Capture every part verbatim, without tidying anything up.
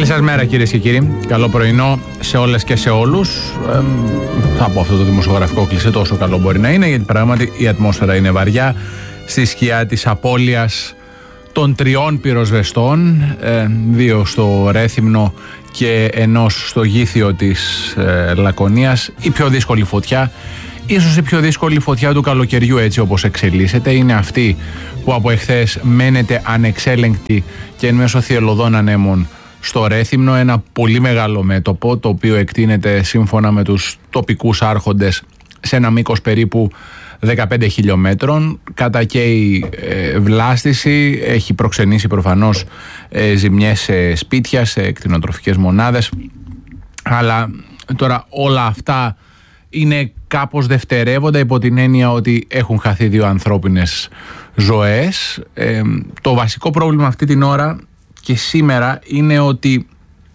Καλή σας μέρα κυρίες και κύριοι. Καλό πρωινό σε όλες και σε όλους. Ε, θα πω αυτό το δημοσιογραφικό κλισέ τόσο καλό μπορεί να είναι, γιατί πράγματι η ατμόσφαιρα είναι βαριά στη σκιά της απώλειας των τριών πυροσβεστών, ε, δύο στο Ρέθυμνο και ενός στο Γήθιο της ε, Λακωνίας. Η πιο δύσκολη φωτιά, ίσως η πιο δύσκολη φωτιά του καλοκαιριού έτσι όπως εξελίσσεται, είναι αυτή που από εχθές μένεται ανεξέλεγκτη και εν μέσω θυελλωδών ανέμων στο Ρέθυμνο, ένα πολύ μεγάλο μέτωπο το οποίο εκτείνεται σύμφωνα με τους τοπικούς άρχοντες σε ένα μήκος περίπου δεκαπέντε χιλιόμετρων. Κατακαίει ε, βλάστηση, έχει προξενήσει προφανώς ε, ζημιές σε σπίτια, σε κτηνοτροφικές μονάδες, αλλά τώρα όλα αυτά είναι κάπως δευτερεύοντα υπό την έννοια ότι έχουν χαθεί δύο ανθρώπινες ζωές. Ε, το βασικό πρόβλημα αυτή την ώρα και σήμερα είναι ότι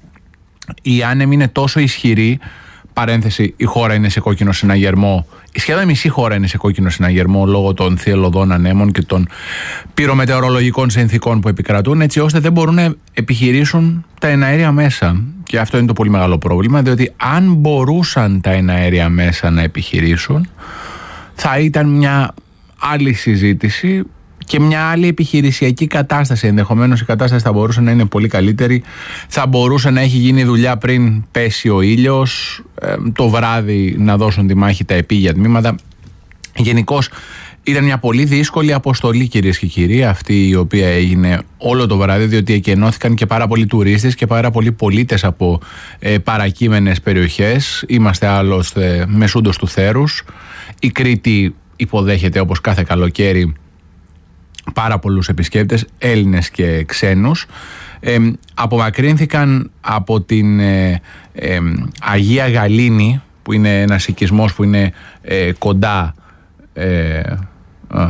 η άνεμη είναι τόσο ισχυρή, παρένθεση, η χώρα είναι σε κόκκινο συναγερμό, σχεδόν η μισή χώρα είναι σε κόκκινο συναγερμό λόγω των θυελλωδών ανέμων και των πυρομετεωρολογικών συνθήκων που επικρατούν, έτσι ώστε δεν μπορούν να επιχειρήσουν τα εναέρια μέσα. Και αυτό είναι το πολύ μεγάλο πρόβλημα, διότι αν μπορούσαν τα εναέρια μέσα να επιχειρήσουν, θα ήταν μια άλλη συζήτηση και μια άλλη επιχειρησιακή κατάσταση. Ενδεχομένως η κατάσταση θα μπορούσε να είναι πολύ καλύτερη. Θα μπορούσε να έχει γίνει δουλειά πριν πέσει ο ήλιος, ε, το βράδυ να δώσουν τη μάχη τα επίγεια τμήματα. Γενικώς ήταν μια πολύ δύσκολη αποστολή, κυρίες και κύριοι, αυτή η οποία έγινε όλο το βράδυ, διότι εκενώθηκαν και πάρα πολλοί τουρίστες και πάρα πολλοί πολίτες από ε, παρακείμενες περιοχές. Είμαστε άλλωστε μεσούντος του Θέρους. Η Κρήτη υποδέχεται όπως κάθε καλοκαίρι πάρα πολλούς επισκέπτες, Έλληνες και ξένους. Ε, απομακρύνθηκαν από την ε, ε, Αγία Γαλήνη, που είναι ένας οικισμός που είναι ε, κοντά. Ε, α,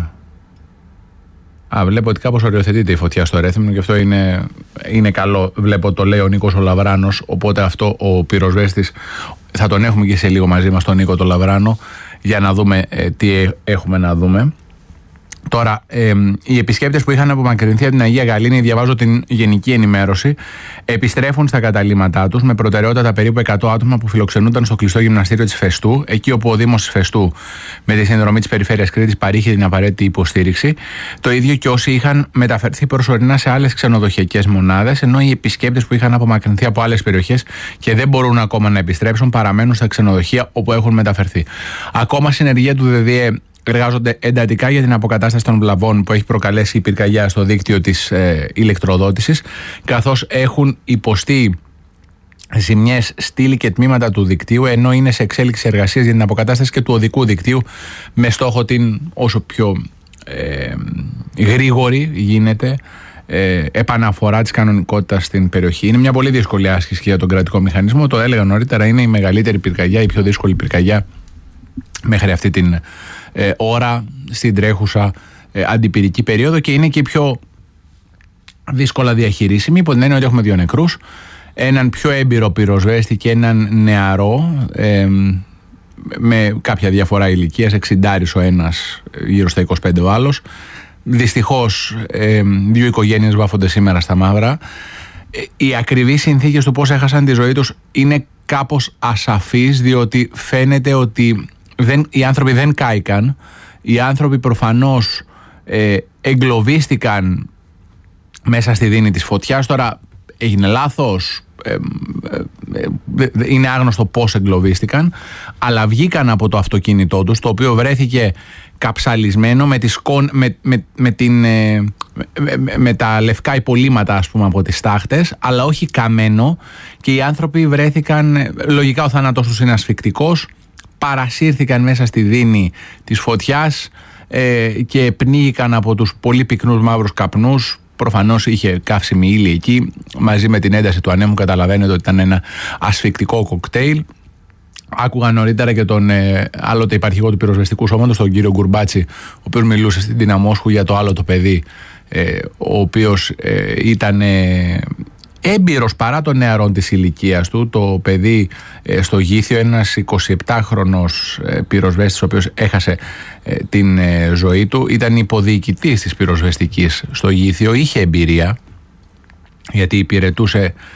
α, βλέπω ότι κάπως οριοθετείται η φωτιά στο Ρέθυμνο και αυτό είναι, είναι καλό. Βλέπω το λέει ο Νίκος ο Λαβράνος, οπότε αυτό ο πυροσβέστης θα τον έχουμε και σε λίγο μαζί μας, τον Νίκο το Λαβράνο, για να δούμε ε, τι έχουμε να δούμε. Τώρα, ε, οι επισκέπτες που είχαν απομακρυνθεί από την Αγία Γαλήνη, διαβάζω την γενική ενημέρωση, επιστρέφουν στα καταλύματά τους με προτεραιότητα τα περίπου εκατό άτομα που φιλοξενούνταν στο κλειστό γυμναστήριο της Φεστού, εκεί όπου ο Δήμος της Φεστού με τη συνδρομή της Περιφέρειας Κρήτης παρήχε την απαραίτητη υποστήριξη. Το ίδιο και όσοι είχαν μεταφερθεί προσωρινά σε άλλες ξενοδοχειακές μονάδες, ενώ οι επισκέπτες που είχαν απομακρυνθεί από άλλες περιοχές και δεν μπορούν ακόμα να επιστρέψουν παραμένουν στα ξενοδοχεία όπου έχουν μεταφερθεί. Ακόμα συνεργεία του ΔΔΕ εργάζονται εντατικά για την αποκατάσταση των βλαβών που έχει προκαλέσει η πυρκαγιά στο δίκτυο της ε, ηλεκτροδότησης, καθώς έχουν υποστεί ζημιές στήλη και τμήματα του δικτύου, ενώ είναι σε εξέλιξη εργασίες για την αποκατάσταση και του οδικού δικτύου, με στόχο την όσο πιο ε, γρήγορη γίνεται ε, επαναφορά της κανονικότητας στην περιοχή. Είναι μια πολύ δύσκολη άσκηση για τον κρατικό μηχανισμό. Το έλεγα νωρίτερα, είναι η μεγαλύτερη πυρκαγιά, η πιο δύσκολη πυρκαγιά μέχρι αυτή την ε, ώρα στην τρέχουσα ε, αντιπυρική περίοδο, και είναι και η πιο δύσκολα διαχειρίσιμη, υπό την έννοια ότι έχουμε δύο νεκρούς, έναν πιο έμπειρο πυροσβέστη και έναν νεαρό ε, με κάποια διαφορά ηλικίας, εξηντάρης ο ένας, γύρω στα είκοσι πέντε ο άλλος. Δυστυχώς ε, δύο οικογένειες βάφονται σήμερα στα μαύρα. Οι ακριβείς συνθήκες του πώς έχασαν τη ζωή τους είναι κάπως ασαφείς, διότι φαίνεται ότι δεν, οι άνθρωποι δεν κάηκαν. Οι άνθρωποι προφανώς ε, εγκλωβίστηκαν μέσα στη δίνη της φωτιάς. Τώρα έγινε λάθος, ε, ε, ε, είναι άγνωστο πώς εγκλωβίστηκαν, αλλά βγήκαν από το αυτοκίνητό τους, το οποίο βρέθηκε καψαλισμένο με, τις, με, με, με, την, ε, με, με τα λευκά υπολείμματα, ας πούμε, από τις τάχτες, αλλά όχι καμένο, και οι άνθρωποι βρέθηκαν, λογικά ο θάνατος τους είναι ασφυκτικός, παρασύρθηκαν μέσα στη δίνη της φωτιάς ε, και πνίγηκαν από τους πολύ πυκνούς μαύρους καπνούς. Προφανώς είχε καύσιμη ύλη εκεί, μαζί με την ένταση του ανέμου καταλαβαίνετε ότι ήταν ένα ασφυκτικό κοκτέιλ. Άκουγα νωρίτερα και τον ε, άλλοτε υπαρχηγό του πυροσβεστικού σώματος, τον κύριο Γκουρμπάτσι, ο οποίος μιλούσε στην Δυναμόσχου για το άλλο το παιδί, ε, ο οποίος ε, ήταν ε, έμπειρος παρά των νεαρών της ηλικίας του. Το παιδί ε, στο Γήθιο, ένας εικοσιεπτάχρονος ε, πυροσβέστης, ο οποίος έχασε ε, την ε, ζωή του, ήταν υποδιοικητής της πυροσβεστικής στο Γήθιο, είχε εμπειρία γιατί υπηρετούσε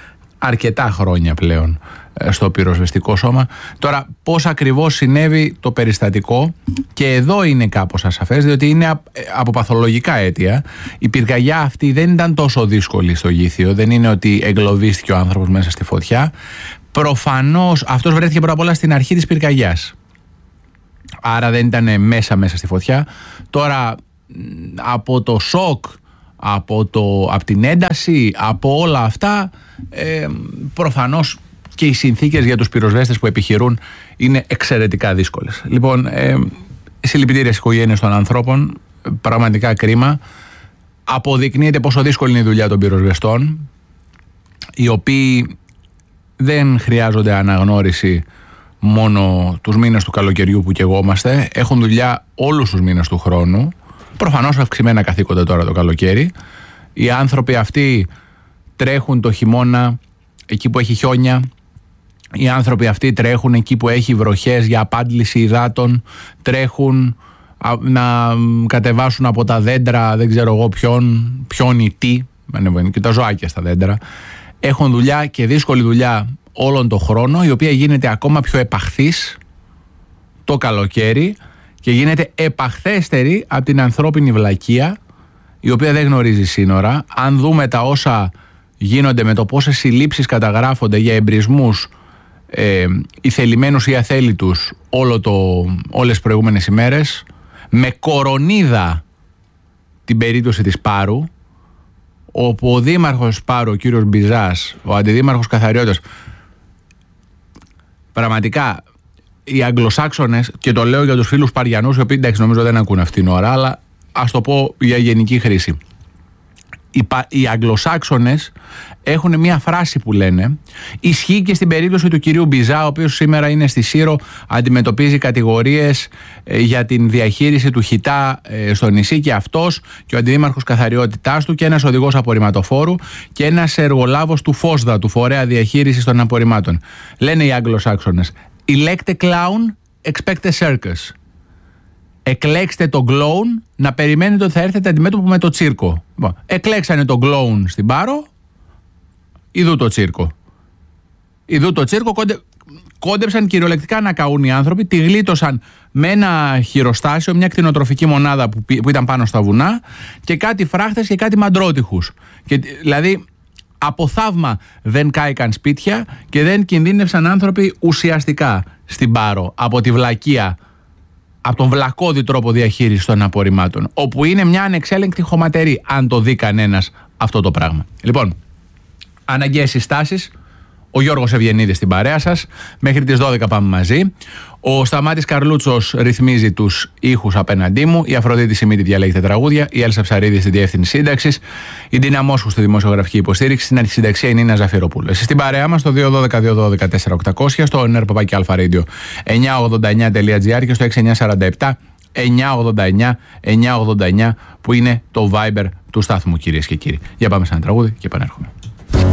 αρκετά χρόνια πλέον στο πυροσβεστικό σώμα. Τώρα, πώς ακριβώς συνέβη το περιστατικό, και εδώ είναι κάπως ασαφές, διότι είναι από παθολογικά αίτια. Η πυρκαγιά αυτή δεν ήταν τόσο δύσκολη στο Γήθιο, δεν είναι ότι εγκλωβίστηκε ο άνθρωπος μέσα στη φωτιά. Προφανώς αυτός βρέθηκε πρώτα απ' όλα στην αρχή της πυρκαγιάς, άρα δεν ήταν μέσα μέσα στη φωτιά. Τώρα, από το σοκ, από, το, από την ένταση, από όλα αυτά, ε, προφανώς και οι συνθήκες για τους πυροσβέστες που επιχειρούν είναι εξαιρετικά δύσκολες. Λοιπόν, ε, συλληπιτήρια στις οικογένειες των ανθρώπων, πραγματικά κρίμα. Αποδεικνύεται πόσο δύσκολη είναι η δουλειά των πυροσβεστών, οι οποίοι δεν χρειάζονται αναγνώριση μόνο τους μήνες του καλοκαιριού που καιγόμαστε, έχουν δουλειά όλους τους μήνες του χρόνου. Προφανώς αυξημένα καθήκοντα τώρα το καλοκαίρι. Οι άνθρωποι αυτοί τρέχουν το χειμώνα εκεί που έχει χιόνια. Οι άνθρωποι αυτοί τρέχουν εκεί που έχει βροχές για απάντηση υδάτων. Τρέχουν να κατεβάσουν από τα δέντρα, δεν ξέρω εγώ ποιον, ποιον ή τι, και τα ζωάκια στα δέντρα. Έχουν δουλειά και δύσκολη δουλειά όλον τον χρόνο, η οποία γίνεται ακόμα πιο επαχθής το καλοκαίρι και γίνεται επαχθέστερη από την ανθρώπινη βλακεία, η οποία δεν γνωρίζει σύνορα. Αν δούμε τα όσα γίνονται με το πόσες συλλήψεις καταγράφονται για εμπρισμούς, ε, ηθελημένους ή αθέλητους, όλο το, όλες τις προηγούμενες ημέρες, με κορονίδα την περίπτωση της Πάρου, όπου ο δήμαρχος Πάρου, ο κύριος Μπιζάς, ο αντιδήμαρχος Καθαριώτας, πραγματικά οι Αγγλοσάξονες, και το λέω για τους φίλους Παριανούς, οι οποίοι εντάξει νομίζω δεν ακούν αυτήν την ώρα, αλλά ας το πω για γενική χρήση. Οι, οι Αγγλοσάξονες έχουν μια φράση που λένε, ισχύει και στην περίπτωση του κυρίου Μπιζά, ο οποίος σήμερα είναι στη Σύρο, αντιμετωπίζει κατηγορίες ε, για την διαχείριση του χιτά ε, στο νησί, και αυτός και ο αντιδήμαρχος Καθαριότητάς του και ένας οδηγός απορριμματοφόρου και ένας εργολάβος του Φόσδα, του φορέα διαχείρισης των απορριμμάτων. Λένε οι Αγγλοσάξονες, elect a clown, expect a circus. Εκλέξτε τον κλόουν να περιμένετε ότι θα έρθετε αντιμέτωπο με το τσίρκο. Εκλέξανε τον κλόουν στην Πάρο, ειδού το τσίρκο. Ειδού το τσίρκο, κόντε, κόντεψαν κυριολεκτικά να καούν οι άνθρωποι, τη γλίτωσαν με ένα χειροστάσιο, μια κτηνοτροφική μονάδα που, που ήταν πάνω στα βουνά, και κάτι φράχτες και κάτι μαντρότυχους. Και, δηλαδή, από θαύμα δεν κάηκαν σπίτια και δεν κινδύνευσαν άνθρωποι ουσιαστικά στην Πάρο από τη βλακεία, από τον βλακώδη τρόπο διαχείρισης των απορριμμάτων, όπου είναι μια ανεξέλεγκτη χωματερή, αν το δει κανένας αυτό το πράγμα. Λοιπόν, αναγκαίες συστάσεις. Ο Γιώργος Ευγενίδης στην παρέα σας. Μέχρι τις δώδεκα πάμε μαζί. Ο Σταμάτης Καρλούτσος ρυθμίζει τους ήχους απέναντί μου. Η Αφροδίτη Σιμίτη διαλέγει τα τραγούδια. Η Έλσα Ψαρίδη στη διεύθυνση σύνταξης. Η Ντίνα Μόσχου στη δημοσιογραφική υποστήριξη. Στην αρχισυνταξία η Νίνα Ζαφυροπούλου. Εσείς στην παρέα μας στο δύο δώδεκα δύο δώδεκα τέσσερα οκτακόσια, στο νερπαπάκι αλφαρέντιο εννιακόσια ογδόντα εννιά τελεία τζι άρ και στο έξι εννιά τέσσερα επτά εννιακόσια ογδόντα εννιά εννιακόσια ογδόντα εννιά που είναι το Viber του στάθμου, κυρίες και κύριοι. Για πάμε σε ένα τραγούδι και επανέρχομαι.